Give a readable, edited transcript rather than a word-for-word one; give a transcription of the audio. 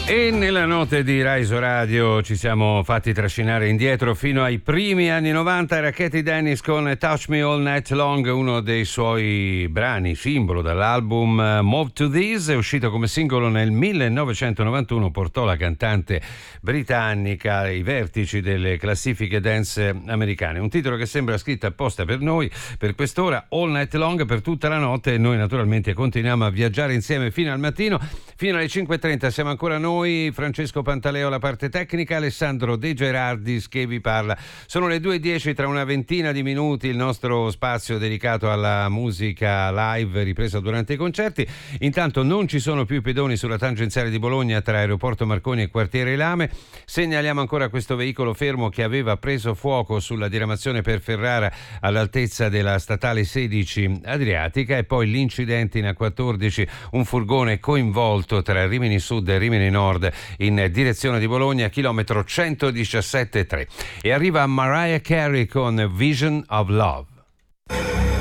E nella notte di Raiso Radio ci siamo fatti trascinare indietro fino ai primi anni 90. Era Katy Dennis con Touch Me All Night Long, uno dei suoi brani simbolo dall'album Move to This, è uscito come singolo nel 1991, portò la cantante britannica ai vertici delle classifiche dance americane. Un titolo che sembra scritto apposta per noi, per quest'ora, All Night Long, per tutta la notte, e noi naturalmente continuiamo a viaggiare insieme fino al mattino, fino alle 5:30. Siamo ancora noi, Francesco Pantaleo alla parte tecnica, Alessandro De Gerardis che vi parla. Sono le 2:10, tra una ventina di minuti il nostro spazio dedicato alla musica live ripresa durante i concerti. Intanto non ci sono più i pedoni sulla tangenziale di Bologna tra Aeroporto Marconi e Quartiere Lame. Segnaliamo ancora questo veicolo fermo che aveva preso fuoco sulla diramazione per Ferrara all'altezza della statale 16 Adriatica, e poi l'incidente in A14, un furgone coinvolto tra Rimini Sud e Rimini Nord in direzione di Bologna, chilometro 117,3. E arriva Mariah Carey con Vision of Love.